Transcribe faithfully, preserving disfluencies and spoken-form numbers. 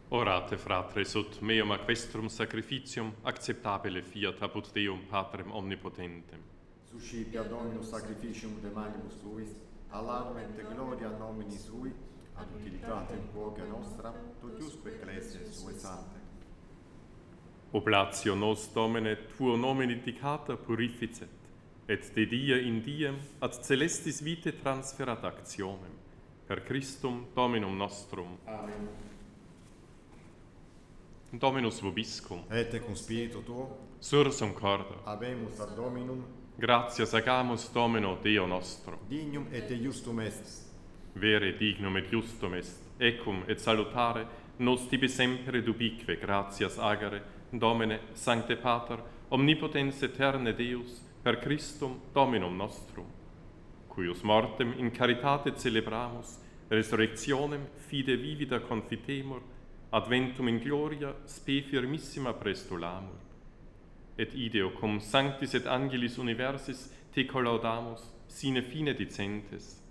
Orate, fratres, ut meum aquestrum sacrificium acceptabile fiat apud Deum Patrem omnipotentem. Suscipia Dominus sacrificium de manibus tuis, alarma et gloria nominis sui, ad utilitatem quoque nostra, totiusque ecclesiae sue sante. Oblatio nos, Domine, tuo nomen indicata purificet, et de die in diem ad celestis vitae transferat actionem. Per Christum Dominum nostrum. Amen. Dominus vobiscum. Et cum spiritu tuo, Sursum corda. habemus ad Dominum, Gratias agamus Domino Deo nostro. dignum et justum est. Vere dignum et justum est, ecum et salutare, nos tibi sempre dubique gratias agere, Domine, Sancte Pater, omnipotens eterne Deus, per Christum Dominum nostrum, cuius mortem in caritate celebramus, resurrectionem fide vivida confitemur, adventum in gloria spe firmissima prestulamur. Et ideo cum sanctis et angelis universis te collaudamus, sine fine dicentes,